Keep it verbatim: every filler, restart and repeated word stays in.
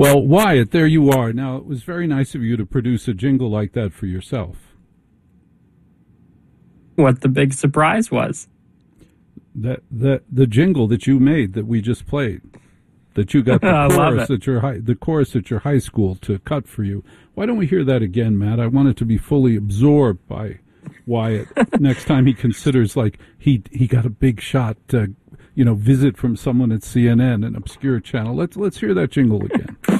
Well, Wyatt, there you are. Now, it was very nice of you to produce a jingle like that for yourself. What the big surprise was? That the the jingle that you made that we just played, that you got the chorus at your high the chorus at your high school to cut for you. Why don't we hear that again, Matt? I want it to be fully absorbed by Wyatt next time he considers like he he got a big shot, uh, you know, visit from someone at C N N, an obscure channel. Let's let's hear that jingle again.